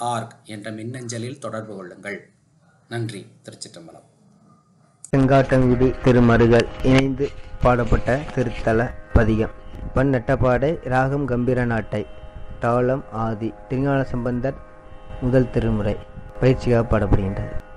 www.radiotherapy.org என்ற மின்னஞ்சலில் தொடர்பு கொள்ளுங்கள். நன்றி. திருச்சிற்றம்பலம். செங்காட்டங்குடி திருமருகல் இணைந்து பாடப்பட்ட திருத்தல பதிகம். பண் நட்டப்பாடை, ராகம் கம்பீர நாட்டை, தாளம் ஆதி. திருஞான சம்பந்தர் முதல் திருமுறை பயிற்சியாக பாடப்படுகின்றது.